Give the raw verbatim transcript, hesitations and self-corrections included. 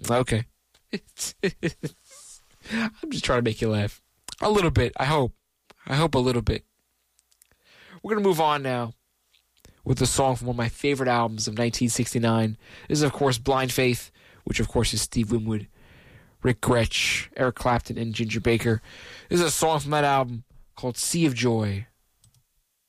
Okay. I'm just trying to make you laugh. A little bit, I hope. I hope a little bit. We're going to move on now with a song from one of my favorite albums of nineteen sixty-nine. This is, of course, Blind Faith, which, of course, is Steve Winwood, Rick Gretsch, Eric Clapton, and Ginger Baker. This is a song from that album called Sea of Joy.